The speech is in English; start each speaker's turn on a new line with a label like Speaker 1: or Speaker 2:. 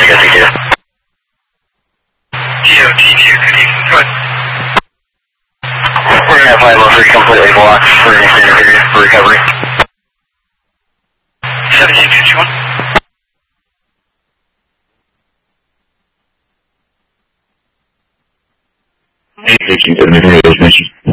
Speaker 1: Echo 2.
Speaker 2: DOT2, good evening. Go ahead.
Speaker 1: We're going to apply level 3 completely blocked for an extended period for recovery.
Speaker 2: 1751.
Speaker 3: Hey, 1873, those mentioned.